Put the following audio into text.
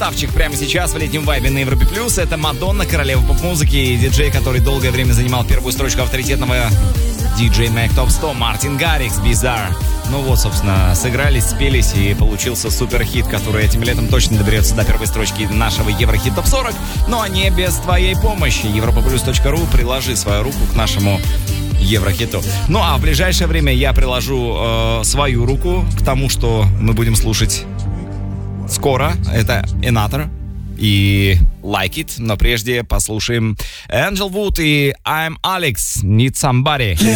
красавчик прямо сейчас в летнем вайбе на Европе+. Это Мадонна, королева поп-музыки и диджей, который долгое время занимал первую строчку авторитетного DJ Mag Top 100 Мартин Гаррикс, Bizarre. Ну вот, собственно, сыгрались, спелись и получился суперхит, который этим летом точно доберется до первой строчки нашего Еврохит Топ 40, но не без твоей помощи. europaplus.ru, приложи свою руку к нашему Еврохиту. Ну а в ближайшее время я приложу свою руку к тому, что мы будем слушать скоро. Это Another и Like It, но прежде послушаем Angel Wood и I'm Alex, Need Somebody.